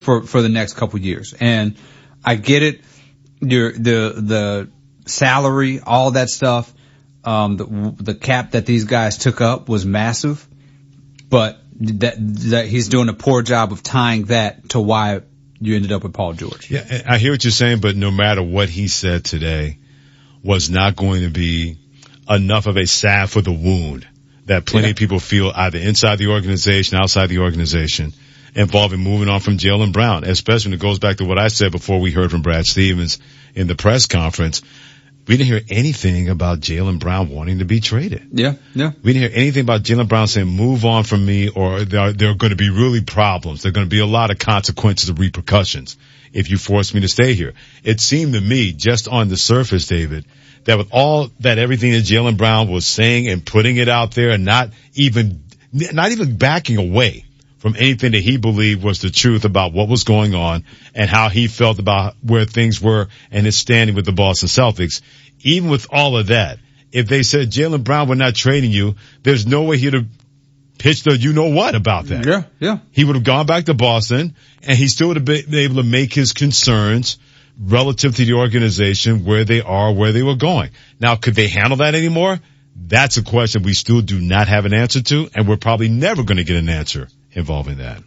for the next couple years. And I get it. The salary, all that stuff, the cap that these guys took up was massive, but that he's doing a poor job of tying that to why you ended up with Paul George. Yeah, I hear what you're saying, but no matter what he said today was not going to be enough of a salve for the wound that plenty of people feel either inside the organization, outside the organization, involving moving on from Jaylen Brown, especially when it goes back to what I said before we heard from Brad Stevens in the press conference. We didn't hear anything about Jaylen Brown wanting to be traded. Yeah. We didn't hear anything about Jaylen Brown saying, move on from me, or there are going to be really problems. There are going to be a lot of consequences and repercussions if you force me to stay here. It seemed to me, just on the surface, David, that with all that, everything that Jaylen Brown was saying and putting it out there and not even backing away from anything that he believed was the truth about what was going on and how he felt about where things were and his standing with the Boston Celtics. Even with all of that, if they said, Jaylen Brown, we're not trading you, there's no way he'd have pitched the you-know-what about that. Yeah. He would have gone back to Boston, and he still would have been able to make his concerns relative to the organization, where they are, where they were going. Now, could they handle that anymore? That's a question we still do not have an answer to, and we're probably never going to get an answer involving that.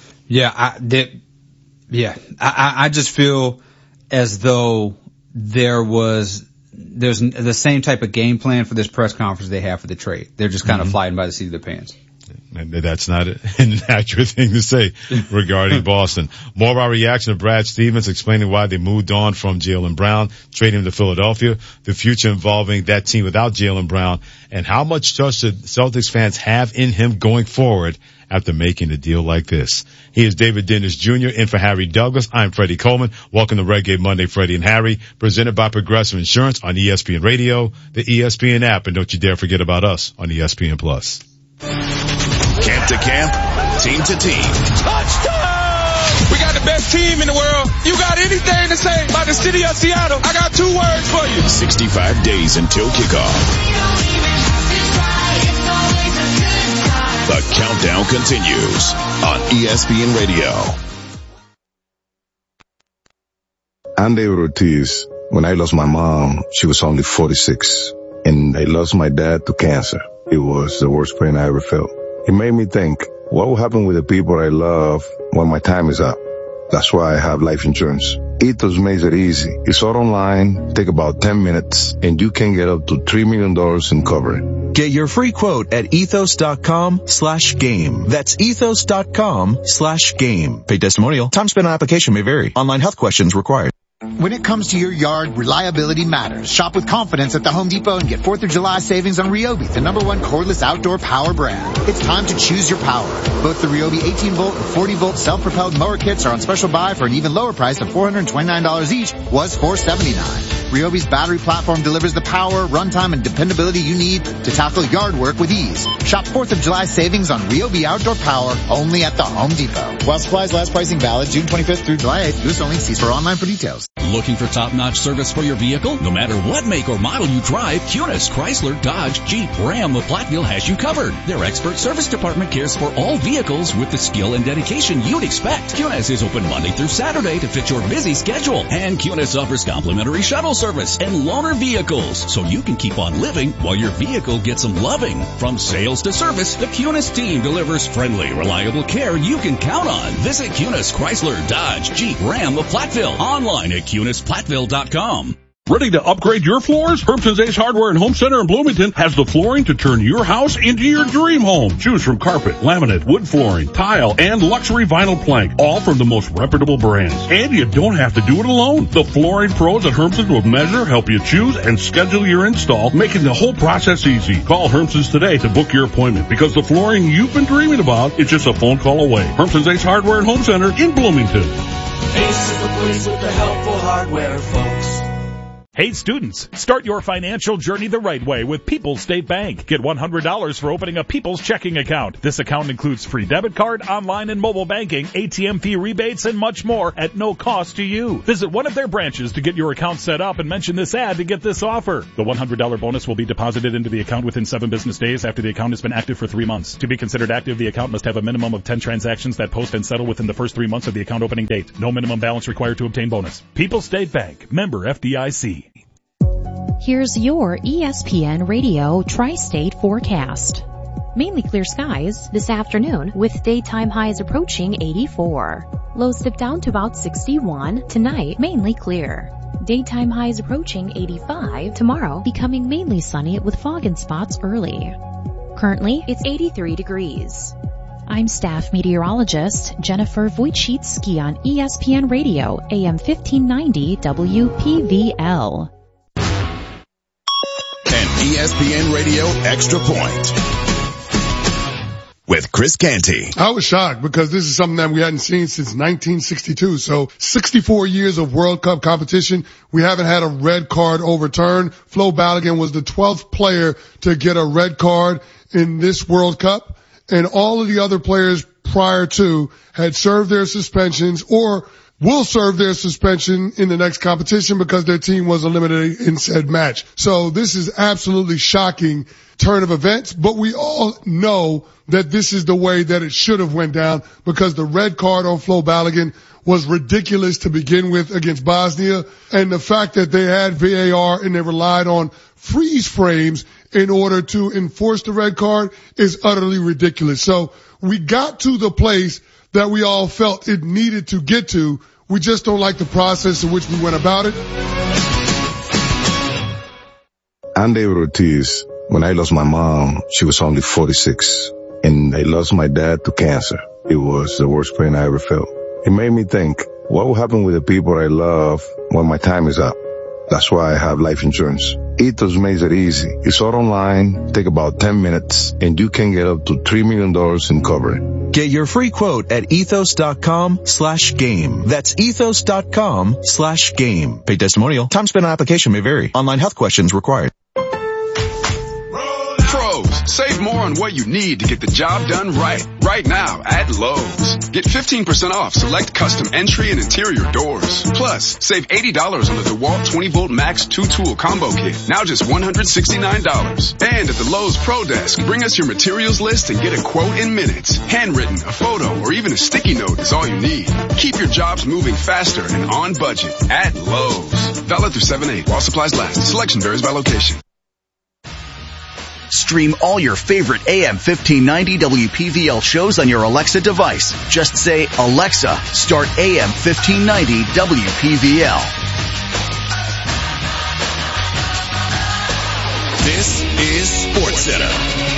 I just feel as though there's the same type of game plan for this press conference they have for the trade. They're just kind of flying by the seat of their pants. And that's not an accurate thing to say regarding Boston. More of our reaction to Brad Stevens explaining why they moved on from Jaylen Brown, trading him to Philadelphia, the future involving that team without Jaylen Brown, and how much trust should Celtics fans have in him going forward after making a deal like this. He is David Dennis Jr. in for Harry Douglas. I'm Freddie Coleman. Welcome to Reggae Monday, Freddie and Harry, presented by Progressive Insurance on ESPN Radio, the ESPN app, and don't you dare forget about us on ESPN Plus. Camp to camp, team to team. Touchdown! We got the best team in the world. You got anything to say about the city of Seattle? I got 2 words for you. 65 days until kickoff. The countdown continues on ESPN Radio. I'm David Ortiz. When I lost my mom, she was only 46. And I lost my dad to cancer. It was the worst pain I ever felt. It made me think, what will happen with the people I love when my time is up? That's why I have life insurance. Ethos makes it easy. It's all online, take about 10 minutes, and you can get up to $3 million in coverage. Get your free quote at ethos.com/game. That's ethos.com/game. Paid testimonial. Time spent on application may vary. Online health questions required. When it comes to your yard, reliability matters. Shop with confidence at the Home Depot and get 4th of July savings on Ryobi, the #1 cordless outdoor power brand. It's time to choose your power. Both the Ryobi 18-volt and 40-volt self-propelled mower kits are on special buy for an even lower price of $429 each, was $479. Ryobi's battery platform delivers the power, runtime, and dependability you need to tackle yard work with ease. Shop 4th of July savings on Ryobi outdoor power only at the Home Depot. While supplies last, pricing valid June 25th through July 8th. U.S. only. See store online for details. Looking for top-notch service for your vehicle? No matter what make or model you drive, Kunis, Chrysler, Dodge, Jeep, Ram of Platteville has you covered. Their expert service department cares for all vehicles with the skill and dedication you'd expect. Kunis is open Monday through Saturday to fit your busy schedule. And Kunis offers complimentary shuttle service and loaner vehicles, so you can keep on living while your vehicle gets some loving. From sales to service, the Kunis team delivers friendly, reliable care you can count on. Visit Kunis, Chrysler, Dodge, Jeep, Ram of Platteville. Online at KunisPlatteville.com. Ready to upgrade your floors? Hermson's Ace Hardware and Home Center in Bloomington has the flooring to turn your house into your dream home. Choose from carpet, laminate, wood flooring, tile, and luxury vinyl plank, all from the most reputable brands. And you don't have to do it alone. The flooring pros at Hermson's will measure, help you choose, and schedule your install, making the whole process easy. Call Hermson's today to book your appointment, because the flooring you've been dreaming about is just a phone call away. Hermson's Ace Hardware and Home Center in Bloomington. Ace is the place with the helpful hardware, folks. Hey students, start your financial journey the right way with People's State Bank. Get $100 for opening a People's checking account. This account includes free debit card, online and mobile banking, ATM fee rebates, and much more at no cost to you. Visit one of their branches to get your account set up and mention this ad to get this offer. The $100 bonus will be deposited into the account within 7 business days after the account has been active for 3 months. To be considered active, the account must have a minimum of 10 transactions that post and settle within the first 3 months of the account opening date. No minimum balance required to obtain bonus. People's State Bank, member FDIC. Here's your ESPN Radio Tri-State forecast. Mainly clear skies this afternoon with daytime highs approaching 84. Lows dip down to about 61. Tonight, mainly clear. Daytime highs approaching 85. Tomorrow, becoming mainly sunny with fog in spots early. Currently, it's 83 degrees. I'm staff meteorologist Jennifer Wojcicki on ESPN Radio, AM 1590 WPVL. ESPN Radio Extra Point with Chris Canty. I was shocked because this is something that we hadn't seen since 1962. So 64 years of World Cup competition. We haven't had a red card overturned. Flo Balogun was the 12th player to get a red card in this World Cup. And all of the other players prior to had served their suspensions or will serve their suspension in the next competition because their team was eliminated in said match. So this is absolutely shocking turn of events, but we all know that this is the way that it should have went down because the red card on Flo Balogun was ridiculous to begin with against Bosnia, and the fact that they had VAR and they relied on freeze frames in order to enforce the red card is utterly ridiculous. So we got to the place that we all felt it needed to get to. We just don't like the process in which we went about it. I'm David Ortiz. When I lost my mom, she was only 46. And I lost my dad to cancer. It was the worst pain I ever felt. It made me think, what will happen with the people I love when my time is up? That's why I have life insurance. Ethos makes it easy. It's all online, take about 10 minutes, and you can get up to $3 million in coverage. Get your free quote at ethos.com/game. That's ethos.com/game. Paid testimonial. Time spent on application may vary. Online health questions required. Save more on what you need to get the job done right now at Lowe's. Get 15% off select custom entry and interior doors. Plus, save $80 on the DeWalt 20-volt Max 2-tool combo kit. Now just $169. And at the Lowe's Pro Desk, bring us your materials list and get a quote in minutes. Handwritten, a photo, or even a sticky note is all you need. Keep your jobs moving faster and on budget at Lowe's. Valid through 7/8 while supplies last. Selection varies by location. Stream all your favorite AM 1590 WPVL shows on your Alexa device. Just say, Alexa, start AM 1590 WPVL. This is SportsCenter.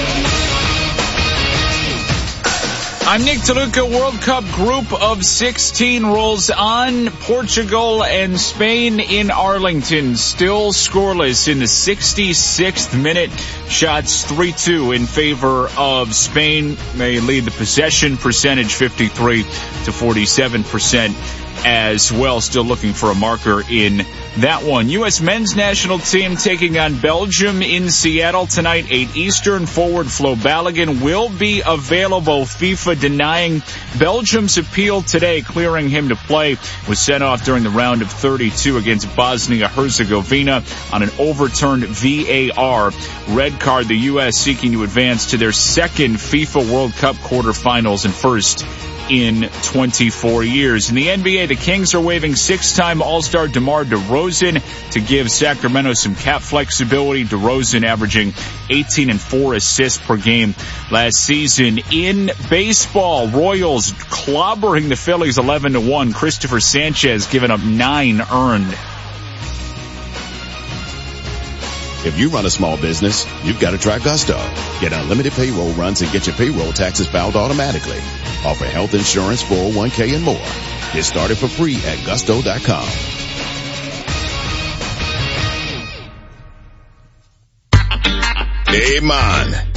I'm Nick DeLuca. World Cup group of 16 rolls on. Portugal and Spain in Arlington. Still scoreless in the 66th minute. Shots 3-2 in favor of Spain. They lead the possession percentage 53 to 47% as well. Still looking for a marker in that one. U.S. men's national team taking on Belgium in Seattle tonight, 8 Eastern. Forward Flo Balogun will be available. FIFA denying Belgium's appeal today, clearing him to play. Was sent off during the round of 32 against Bosnia-Herzegovina on an overturned VAR red card. The U.S. seeking to advance to their second FIFA World Cup quarterfinals and first in 24 years. In the NBA, the Kings are waiving 6-time All-Star DeMar DeRozan to give Sacramento some cap flexibility. DeRozan averaging 18 and 4 assists per game last season. In baseball, Royals clobbering the Phillies 11-1. Christopher Sanchez giving up 9 earned. If you run a small business, you've got to try Gusto. Get unlimited payroll runs and get your payroll taxes filed automatically. Offer health insurance, 401k, and more. Get started for free at gusto.com. Hey, man.